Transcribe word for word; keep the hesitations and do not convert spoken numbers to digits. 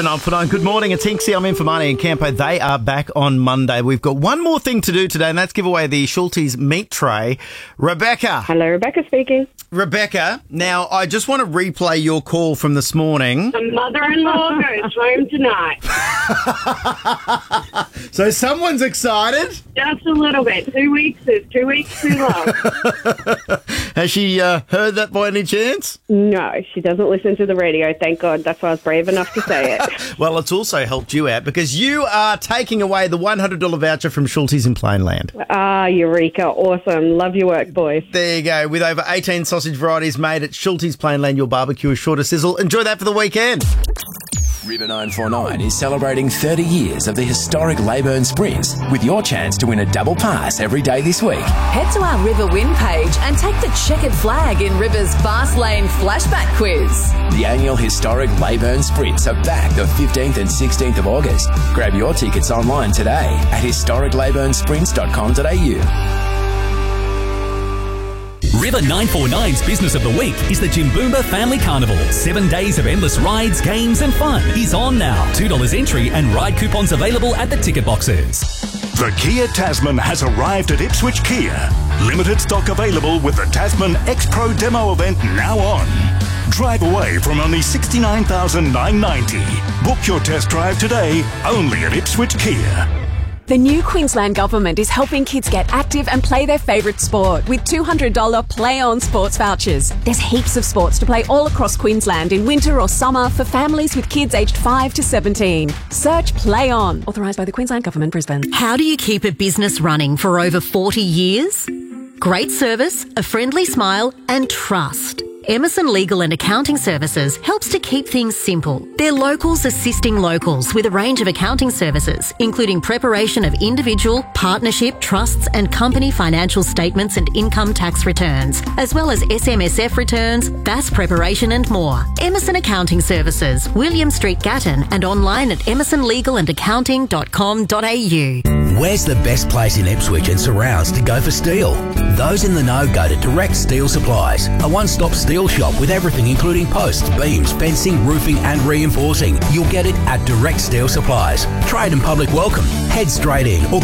River nine four nine. Good morning, it's Hinksy. I'm in for Marnie and Campo. They are back on Monday. We've got one more thing to do today, and that's give away the Schultes meat tray. Rebecca. Hello, Rebecca speaking. Rebecca, now I just want to replay your call from this morning. The mother-in-law goes home tonight. So someone's excited? Just a little bit. Two weeks is two weeks too long. Has she uh, heard that by any chance? No, she doesn't listen to the radio, thank God. That's why I was brave enough to say it. Well, it's also helped you out because you are taking away the one hundred dollars voucher from Schultes in Plainland. Ah, Eureka. Awesome. Love your work, boys. There you go. With over eighteen sausage varieties made at Schultes Plainland, your barbecue is sure to sizzle. Enjoy that for the weekend. River nine four nine is celebrating thirty years of the historic Leyburn Sprints with your chance to win a double pass every day this week. Head to our River Win page and take the checkered flag in River's Fast Lane Flashback Quiz. The annual historic Leyburn Sprints are back the fifteenth and sixteenth of August. Grab your tickets online today at historic leyburn sprints dot com dot a u. River nine four nine's Business of the Week is the Jimboomba Family Carnival. Seven days of endless rides, games and fun is on now. two dollars entry and ride coupons available at the ticket boxes. The Kia Tasman has arrived at Ipswich Kia. Limited stock available with the Tasman X-Pro demo event now on. Drive away from only sixty-nine thousand nine hundred ninety dollars. Book your test drive today only at Ipswich Kia. The new Queensland Government is helping kids get active and play their favourite sport with two hundred dollars Play On sports vouchers. There's heaps of sports to play all across Queensland in winter or summer for families with kids aged five to seventeen. Search Play On. Authorised by the Queensland Government, Brisbane. How do you keep a business running for over forty years? Great service, a friendly smile and trust. Emerson Legal and Accounting Services helps to keep things simple. They're locals assisting locals with a range of accounting services, including preparation of individual, partnership, trusts and company financial statements and income tax returns, as well as S M S F returns, B A S preparation and more. Emerson Accounting Services, William Street, Gatton, and online at emerson legal and accounting dot com dot a u. Where's the best place in Ipswich and surrounds to go for steel? Those in the know go to Direct Steel Supplies, a one-stop steel shop with everything including posts, beams, fencing, roofing and reinforcing. You'll get it at Direct Steel Supplies. Trade and public welcome. Head straight in or